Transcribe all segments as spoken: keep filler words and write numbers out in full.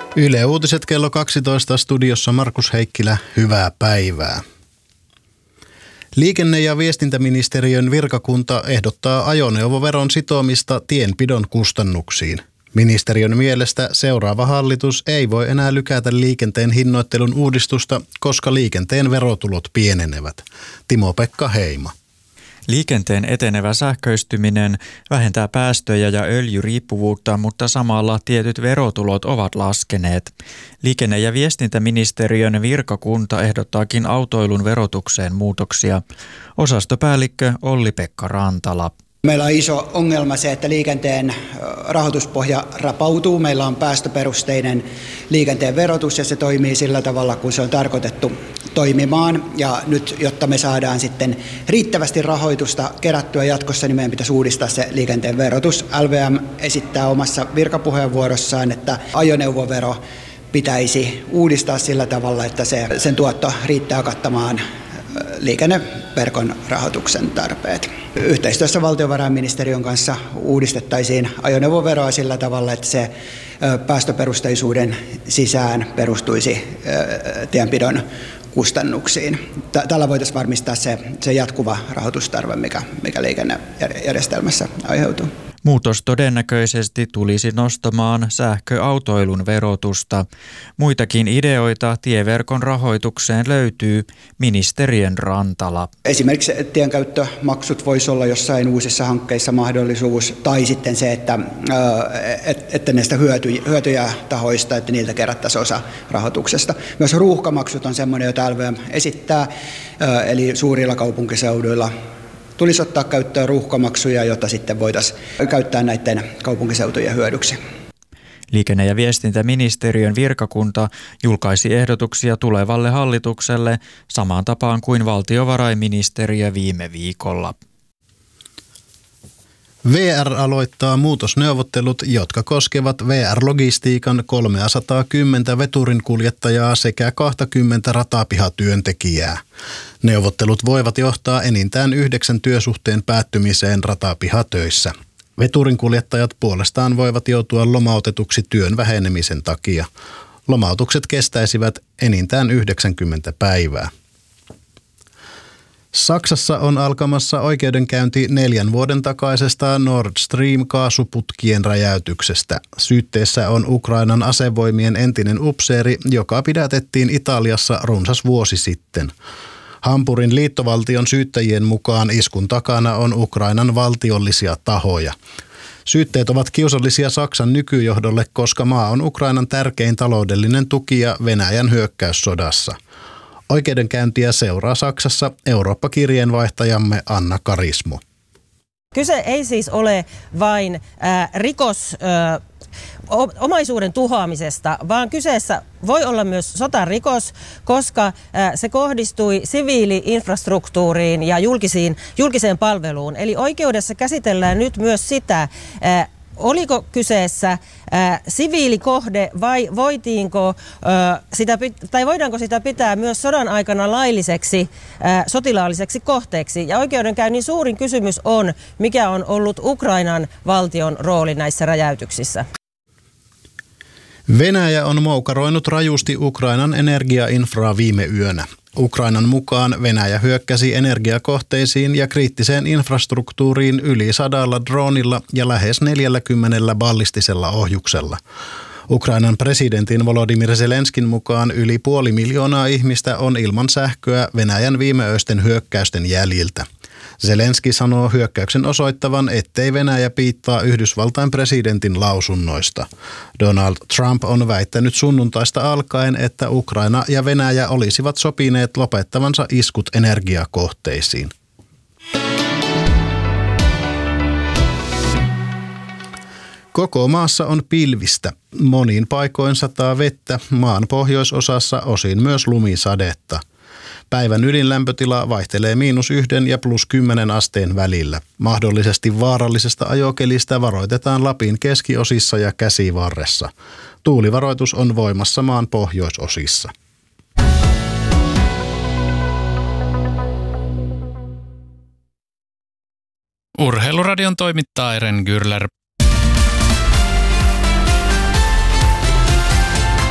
Yle Uutiset kello kaksitoista, studiossa Markus Heikkilä, hyvää päivää. Liikenne- ja viestintäministeriön virkakunta ehdottaa ajoneuvoveron sitomista tienpidon kustannuksiin. Ministeriön mielestä seuraava hallitus ei voi enää lykätä liikenteen hinnoittelun uudistusta, koska liikenteen verotulot pienenevät. Timo-Pekka Heima. Liikenteen etenevä sähköistyminen vähentää päästöjä ja öljyriippuvuutta, mutta samalla tietyt verotulot ovat laskeneet. Liikenne- ja viestintäministeriön virkakunta ehdottaakin autoilun verotukseen muutoksia. Osastopäällikkö Olli-Pekka Rantala. Meillä on iso ongelma se, että liikenteen rahoituspohja rapautuu. Meillä on päästöperusteinen liikenteen verotus ja se toimii sillä tavalla, kun se on tarkoitettu toimimaan. Ja nyt, jotta me saadaan sitten riittävästi rahoitusta kerättyä jatkossa, niin meidän pitäisi uudistaa se liikenteen verotus. L V M esittää omassa virkapuheenvuorossaan, että ajoneuvovero pitäisi uudistaa sillä tavalla, että se, sen tuotto riittää kattamaan liikenneverkon rahoituksen tarpeet. Yhteistyössä valtiovarainministeriön kanssa uudistettaisiin ajoneuvoveroa sillä tavalla, että se päästöperusteisuuden sisään perustuisi tienpidon kustannuksiin. Tällä voitaisiin varmistaa se, se jatkuva rahoitustarve, mikä, mikä liikennejärjestelmässä aiheutuu. Muutos todennäköisesti tulisi nostamaan sähköautoilun verotusta. Muitakin ideoita tieverkon rahoitukseen löytyy, ministeriön Rantala. Esimerkiksi tienkäyttömaksut voisi olla jossain uusissa hankkeissa mahdollisuus, tai sitten se, että, että näistä hyötyjä tahoista, että niiltä kerättäisiin osa rahoituksesta. Myös ruuhkamaksut on semmoinen, jota L V M esittää, eli suurilla kaupunkiseuduilla tulisi ottaa käyttöön ruuhkamaksuja, jotta sitten voitaisiin käyttää näiden kaupunkiseutujen hyödyksi. Liikenne- ja viestintäministeriön virkakunta julkaisi ehdotuksia tulevalle hallitukselle samaan tapaan kuin valtiovarainministeriö viime viikolla. V R aloittaa muutosneuvottelut, jotka koskevat V R-logistiikan kolmesataakymmentä veturinkuljettajaa sekä kaksikymmentä ratapihatyöntekijää. Neuvottelut voivat johtaa enintään yhdeksän työsuhteen päättymiseen ratapihatöissä. Veturinkuljettajat puolestaan voivat joutua lomautetuksi työn vähenemisen takia. Lomautukset kestäisivät enintään yhdeksänkymmentä päivää. Saksassa on alkamassa oikeudenkäynti neljän vuoden takaisesta Nord Stream-kaasuputkien räjäytyksestä. Syytteessä on Ukrainan asevoimien entinen upseeri, joka pidätettiin Italiassa runsas vuosi sitten. Hampurin liittovaltion syyttäjien mukaan iskun takana on Ukrainan valtiollisia tahoja. Syytteet ovat kiusallisia Saksan nykyjohdolle, koska maa on Ukrainan tärkein taloudellinen tukija Venäjän hyökkäyssodassa. Oikeudenkäyntiä seuraa Saksassa Eurooppa-kirjeenvaihtajamme Anna Karismo. Kyse ei siis ole vain äh, rikos äh, omaisuuden tuhoamisesta, vaan kyseessä voi olla myös sotarikos, koska äh, se kohdistui siviili-infrastruktuuriin ja julkisiin, julkiseen palveluun. Eli oikeudessa käsitellään nyt myös sitä, äh, oliko kyseessä ää, siviilikohde vai voitiinko, ää, sitä, tai voidaanko sitä pitää myös sodan aikana lailliseksi ää, sotilaalliseksi kohteeksi. Ja oikeudenkäynnin suurin kysymys on, mikä on ollut Ukrainan valtion rooli näissä räjäytyksissä. Venäjä on moukaroinut rajusti Ukrainan energiainfraa viime yönä. Ukrainan mukaan Venäjä hyökkäsi energiakohteisiin ja kriittiseen infrastruktuuriin yli sadalla droonilla ja lähes neljälläkymmenellä ballistisella ohjuksella. Ukrainan presidentin Volodymyr Zelenskin mukaan yli puoli miljoonaa ihmistä on ilman sähköä Venäjän viimeöisten hyökkäysten jäljiltä. Zelenski sanoo hyökkäyksen osoittavan, ettei Venäjä piittaa Yhdysvaltain presidentin lausunnoista. Donald Trump on väittänyt sunnuntaista alkaen, että Ukraina ja Venäjä olisivat sopineet lopettavansa iskut energiakohteisiin. Koko maassa on pilvistä. Monin paikoin sataa vettä, maan pohjoisosassa osin myös lumisadetta. Päivän ydinlämpötila vaihtelee miinus yhden ja plus kymmenen asteen välillä. Mahdollisesti vaarallisesta ajokelistä varoitetaan Lapin keskiosissa ja Käsivarressa. Tuulivaroitus on voimassa maan pohjoisosissa. Urheiluradion toimittaa Eren Gürler.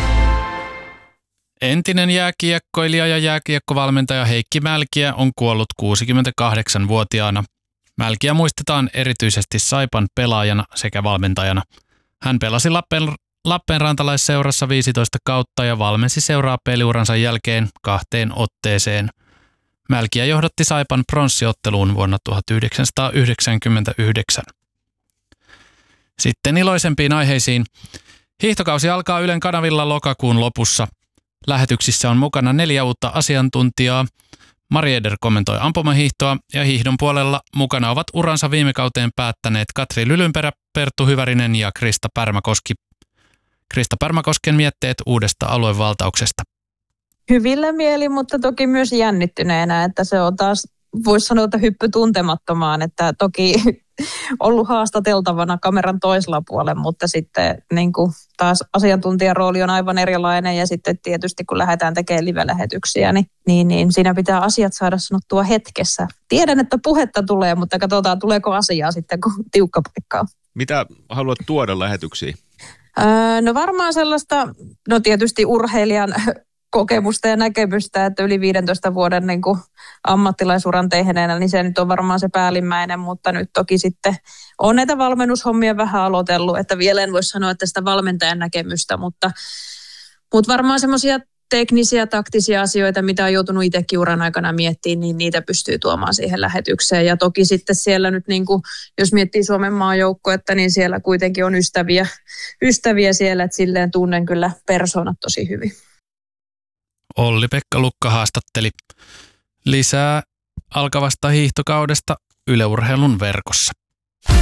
Entinen jääkiekkoilija ja jääkiekkovalmentaja Heikki Mälkiä on kuollut kuusikymmentäkahdeksanvuotiaana. Mälkiä muistetaan erityisesti Saipan pelaajana sekä valmentajana. Hän pelasi Lappen, Lappeenrantalaisseurassa viisitoista kautta ja valmensi seuraa peliuransa jälkeen kahteen otteeseen. Mälkiä johdatti Saipan pronssiotteluun vuonna tuhatyhdeksänsataayhdeksänkymmentäyhdeksän. Sitten iloisempiin aiheisiin. Hiihtokausi alkaa Ylen kanavilla lokakuun lopussa. Lähetyksissä on mukana neljä uutta asiantuntijaa. Mari Eder kommentoi ampumahiihtoa ja hiihdon puolella mukana ovat uransa viime kauteen päättäneet Katri Lylynperä, Perttu Hyvärinen ja Krista Pärmäkoski. Krista Pärmäkosken mietteet uudesta aluevaltauksesta. Hyvillä mieli, mutta toki myös jännittyneenä, että se on taas, voisi sanoa, että hyppy tuntemattomaan, että toki ollut haastateltavana kameran toisella puolella, mutta sitten niin kuin taas asiantuntijan rooli on aivan erilainen ja sitten tietysti kun lähdetään tekemään live-lähetyksiä, niin, niin, niin siinä pitää asiat saada sanottua hetkessä. Tiedän, että puhetta tulee, mutta katsotaan tuleeko asiaa sitten, kun tiukka paikka on. Mitä haluat tuoda lähetyksiin? Öö, no varmaan sellaista, no tietysti urheilijan kokemusta ja näkemystä, että yli viidentoista vuoden niin kuin ammattilaisuran tehneenä, niin se nyt on varmaan se päällimmäinen, mutta nyt toki sitten on näitä valmennushommia vähän aloitellut, että vielä en voi sanoa, että sitä valmentajan näkemystä, mutta, mutta varmaan semmoisia teknisiä, taktisia asioita, mitä on joutunut itsekin uran aikana miettimään, niin niitä pystyy tuomaan siihen lähetykseen. Ja toki sitten siellä nyt, niin kuin, jos miettii Suomen maajoukkuetta, niin siellä kuitenkin on ystäviä, ystäviä siellä, että silleen tunnen kyllä persoonat tosi hyvin. Olli-Pekka Lukka haastatteli. Lisää alkavasta hiihtokaudesta Yle Urheilun verkossa.